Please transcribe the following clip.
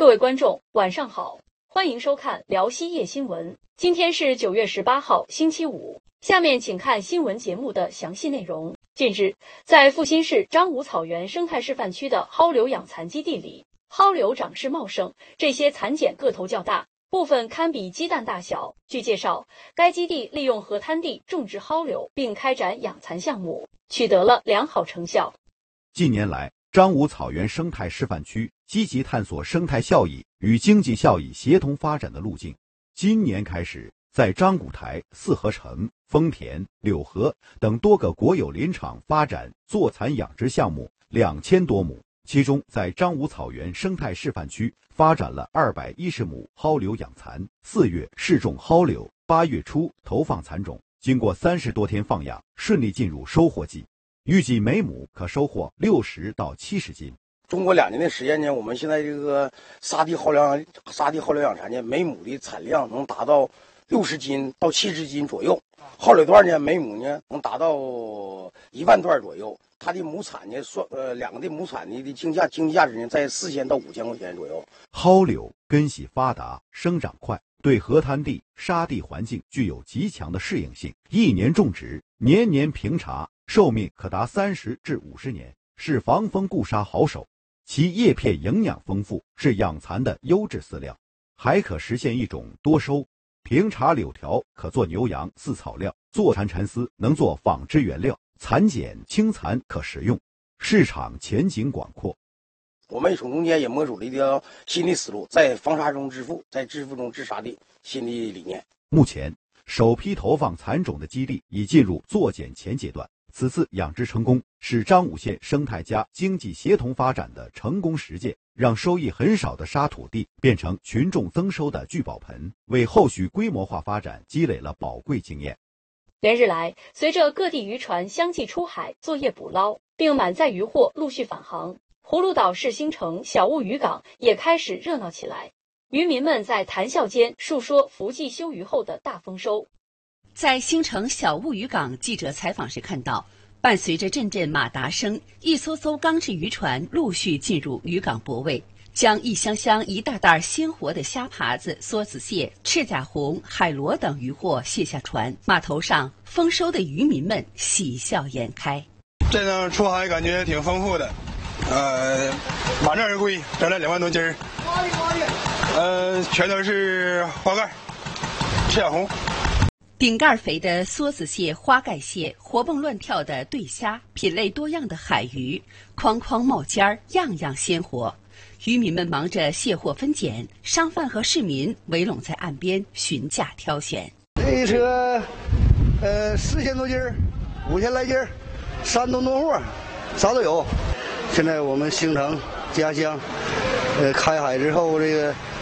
各位观众，晚上好，欢迎收看辽西夜新闻。今天是9月18号，星期五。下面请看新闻节目的详细内容。近日，在阜新市张武草原生态示范区的蒿柳养蚕基地里，蒿柳长势茂盛，这些蚕茧个头较大，部分堪比鸡蛋大小。据介绍，该基地利用河滩地种植蒿柳，并开展养蚕项目，取得了良好成效。 近年来，张武草原生态示范区积极探索生态效益与经济效益协同发展的路径。今年开始，在张古台、四合城、丰田、柳河等多个国有林场发展坐蚕养殖项目2000多亩，其中在张武草原生态示范区发展了210亩蒿柳养蚕。4月试种蒿柳，8月初投放蚕种，经过30多天放养，顺利进入收获季。预计每亩可收获60到70斤。 中国2年的时间呢，我们现在这个沙地蒿柳养蚕呢，每亩的产量能达到60斤到70斤左右。蒿柳段呢，每亩呢能达到1万段左右。它的亩产呢，两个的亩产的经济价值呢，在4000到5000块钱左右。 蒿柳根系发达，生长快，对河滩地、沙地环境具有极强的适应性，一年种植，年年平茬，寿命可达30至50年，是防风固沙好手。其叶片营养丰富，是养蚕的优质饲料，还可实现一种多收。平茬柳条可做牛羊饲草料，坐蚕蚕丝能做纺织原料，蚕茧清蚕可食用，市场前景广阔。 我们从中间也摸出了一条新的思路，在防沙中致富，在致富中治沙的新的理念。 目前，首批投放蚕种的基地已进入作茧前阶段。此次养殖成功是张武县生态加经济协同发展的成功实践，让收益很少的沙土地变成群众增收的聚宝盆，为后续规模化发展积累了宝贵经验。 连日来，随着各地渔船相继出海作业捕捞，并满载渔获陆续返航，葫芦岛市兴城小务渔港也开始热闹起来。渔民们在谈笑间述说伏季休渔后的大丰收。 在兴城小务渔港，记者采访时看到，伴随着阵阵马达声，一艘艘钢制渔船陆续进入渔港泊位，将一箱箱一袋袋鲜活的虾爬子、梭子蟹、赤甲红、海螺等渔获卸下船。码头上丰收的渔民们喜笑颜开。 这趟出海感觉挺丰富的，满载而归，整了2万多斤儿。全都是花盖、赤甲红。 顶盖肥的梭子蟹、花盖蟹，活蹦乱跳的对虾，品类多样的海鱼，筐筐冒尖儿，样样鲜活。渔民们忙着卸货分拣，商贩和市民围拢在岸边询价挑选。 这一车，4000多斤儿，5000来斤儿，3吨多货，啥都有。现在我们兴城家乡，开海之后，这个